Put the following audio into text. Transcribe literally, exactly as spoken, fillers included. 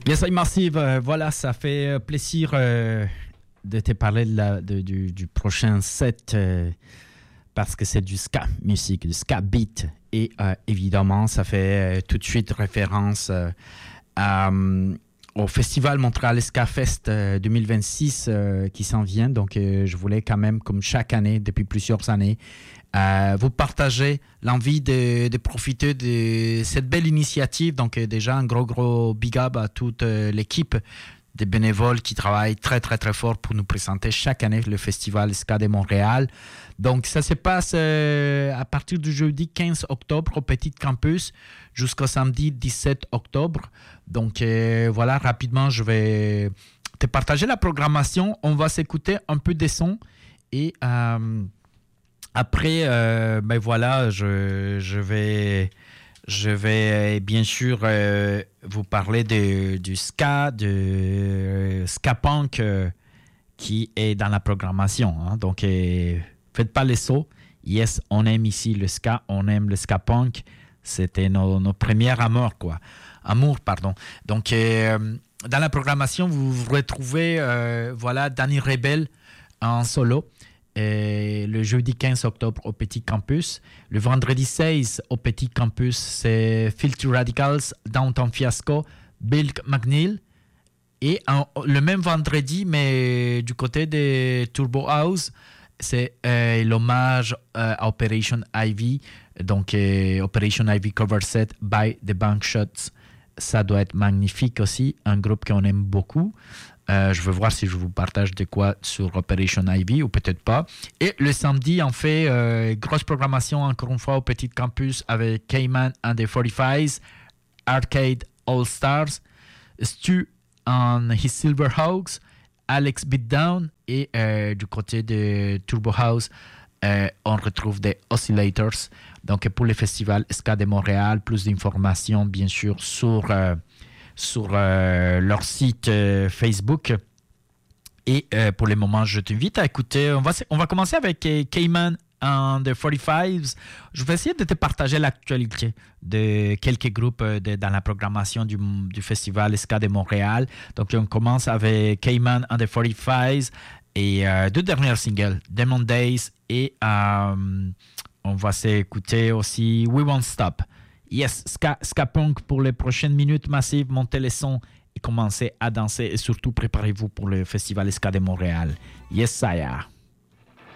Yes, Massive, euh, voilà, ça fait plaisir euh, de te parler de la, de, du, du prochain set euh, parce que c'est du ska musique, du ska beat. Et euh, évidemment, ça fait euh, tout de suite référence euh, à, euh, au Festival Montréal Ska Fest euh, deux mille vingt-six euh, qui s'en vient. Donc, euh, je voulais quand même, comme chaque année, depuis plusieurs années, Euh, vous partagez l'envie de, de profiter de cette belle initiative. Donc euh, déjà un gros gros big up à toute euh, l'équipe des bénévoles qui travaillent très très très fort pour nous présenter chaque année le festival Ska de Montréal. Donc ça se passe euh, à partir du jeudi quinze octobre au Petit Campus jusqu'au samedi dix-sept octobre. Donc euh, voilà, rapidement je vais te partager la programmation. On va s'écouter un peu des sons et euh, après, euh, ben voilà, je, je vais, je vais bien sûr euh, vous parler de, du ska, de euh, ska punk euh, qui est dans la programmation. Hein. Donc, euh, faites pas les sauts. Yes, on aime ici le ska, on aime le ska punk. C'était nos, nos premiers amours, quoi. Amour, pardon. Donc, euh, dans la programmation, vous, vous retrouvez, euh, voilà, Danny Rebel en solo. Et le jeudi quinze octobre au Petit Campus. Le vendredi seize au Petit Campus, c'est Filthy Radicals, Downtown Fiasco, Bill McNeil. Et en, le même vendredi, mais du côté de Turbo House, c'est euh, l'hommage euh, à Operation Ivy. Donc, euh, Operation Ivy cover set by The Bankshots. Ça doit être magnifique aussi. Un groupe qu'on aime beaucoup. Euh, je veux voir si je vous partage de quoi sur Operation Ivy ou peut-être pas. Et le samedi, on fait euh, grosse programmation encore une fois au Petit Campus avec Cayman and the forty-fives, Arcade All Stars, Stu and his Silverhawks, Alex Beatdown et euh, du côté de Turbo House, euh, on retrouve des Oscillators. Donc pour le festival Ska de Montréal, plus d'informations bien sûr sur... Euh, sur euh, leur site euh, Facebook. Et euh, pour le moment, je t'invite à écouter. On va, on va commencer avec euh, Cayman and the forty-fives. Je vais essayer de te partager l'actualité de quelques groupes euh, de, dans la programmation du, du Festival Ska de Montréal. Donc, on commence avec Cayman and the forty-fives et euh, deux derniers singles, Demon Days et euh, on va s'écouter aussi We Won't Stop. Yes, ska, ska punk pour les prochaines minutes massives. Montez les sons et commencez à danser. Et surtout, préparez-vous pour le Festival Ska de Montréal. Yes, ça y est.